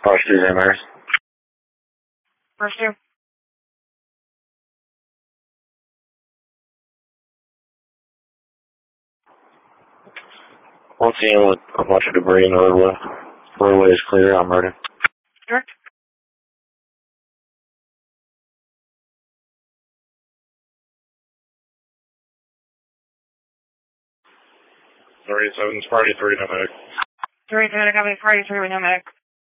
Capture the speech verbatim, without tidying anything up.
First two Mariners. First two. One scene with a bunch of debris in the roadway. Roadway is clear. I'm ready. Direct. Three seven, Sparty three, no medic. Three seven, copy. Party three with no medic.